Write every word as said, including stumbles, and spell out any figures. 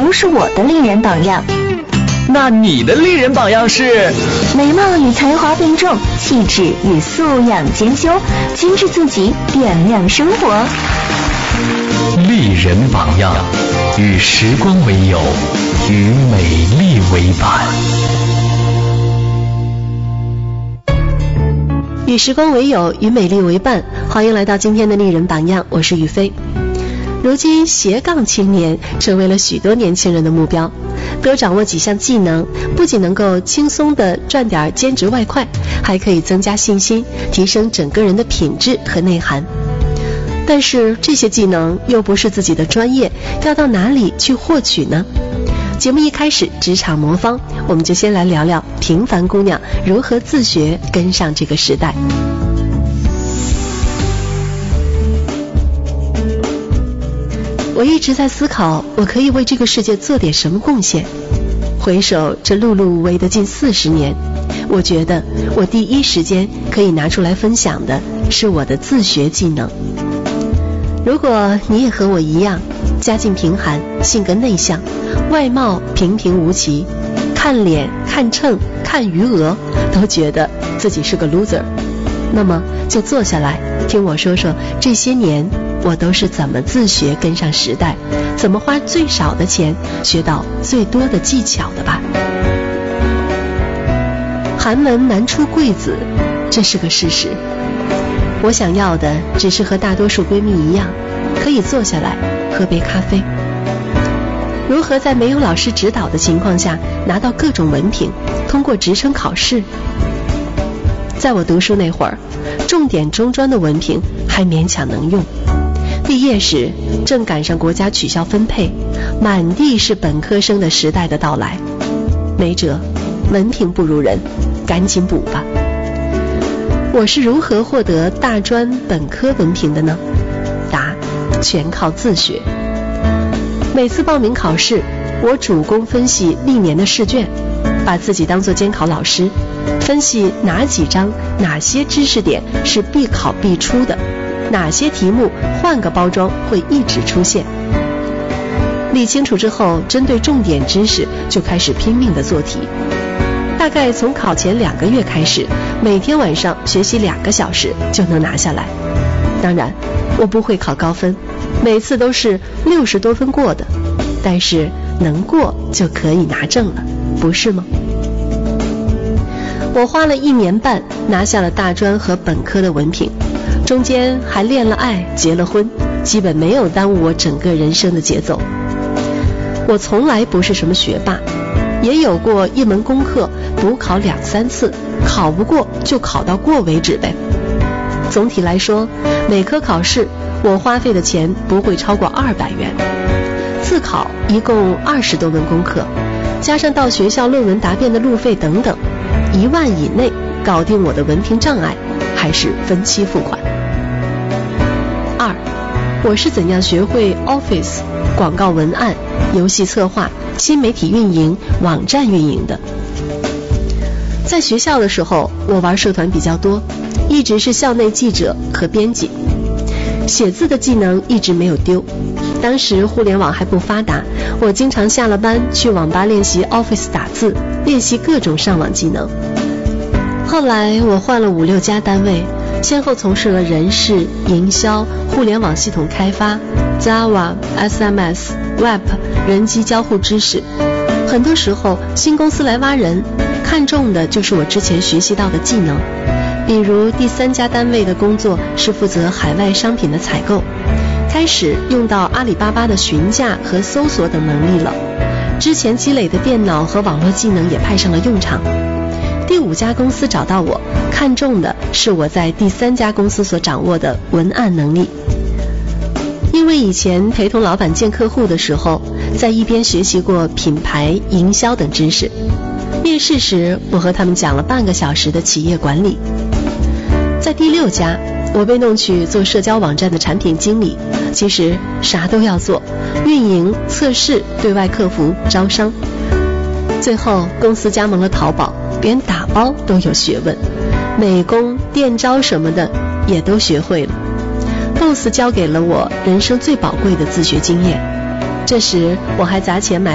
都是我的丽人榜样。 那你的丽人榜样是？ 美貌与才华并重，气质与素养兼修，精致自己，点亮生活。 丽人榜样，与时光为友，与美丽为伴。 与时光为友，与美丽为伴。欢迎来到今天的丽人榜样，我是雨飞。如今斜杠青年成为了许多年轻人的目标，多掌握几项技能，不仅能够轻松地赚点兼职外快，还可以增加信心，提升整个人的品质和内涵。但是这些技能又不是自己的专业，要到哪里去获取呢？节目一开始，职场魔方，我们就先来聊聊平凡姑娘如何自学跟上这个时代。我一直在思考，我可以为这个世界做点什么贡献。回首这碌碌无为的近四十年，我觉得我第一时间可以拿出来分享的是我的自学技能。如果你也和我一样，家境贫寒，性格内向，外貌平平无奇，看脸看秤看余额都觉得自己是个 loser， 那么就坐下来听我说说这些年我都是怎么自学跟上时代，怎么花最少的钱学到最多的技巧的吧。寒门难出贵子，这是个事实。我想要的只是和大多数闺蜜一样，可以坐下来喝杯咖啡。如何在没有老师指导的情况下拿到各种文凭，通过职称考试？在我读书那会儿，重点中专的文凭还勉强能用，毕业时正赶上国家取消分配，满地是本科生的时代的到来，没辙，文凭不如人，赶紧补吧。我是如何获得大专本科文凭的呢？答：全靠自学。每次报名考试，我主攻分析历年的试卷，把自己当作监考老师，分析哪几章哪些知识点是必考必出的，哪些题目换个包装会一直出现。理清楚之后，针对重点知识就开始拼命的做题。大概从考前两个月开始，每天晚上学习两个小时就能拿下来。当然我不会考高分，每次都是六十多分过的，但是能过就可以拿证了，不是吗？我花了一年半拿下了大专和本科的文凭，中间还恋了爱，结了婚，基本没有耽误我整个人生的节奏。我从来不是什么学霸，也有过一门功课补考两三次，考不过就考到过为止呗。总体来说，每科考试我花费的钱不会超过二百元。自考一共二十多门功课，加上到学校论文答辩的路费等等，一万以内搞定我的文凭障碍，还是分期付款。二，我是怎样学会 Office、广告文案、游戏策划、新媒体运营、网站运营的？在学校的时候，我玩社团比较多，一直是校内记者和编辑。写字的技能一直没有丢，当时互联网还不发达，我经常下了班去网吧练习 Office 打字，练习各种上网技能。后来我换了五六家单位，先后从事了人事、营销、互联网系统开发、Java、S M S、Web、人机交互知识。很多时候新公司来挖人，看重的就是我之前学习到的技能。比如第三家单位的工作是负责海外商品的采购，开始用到阿里巴巴的询价和搜索等能力了，之前积累的电脑和网络技能也派上了用场。第五家公司找到我，看重的是我在第三家公司所掌握的文案能力。因为以前陪同老板见客户的时候，在一边学习过品牌、营销等知识，面试时我和他们讲了半个小时的企业管理。在第六家，我被弄去做社交网站的产品经理，其实啥都要做，运营、测试、对外客服、招商。最后公司加盟了淘宝，连打包都有学问，美工、电招什么的也都学会了。boss 教给了我人生最宝贵的自学经验。这时我还砸钱买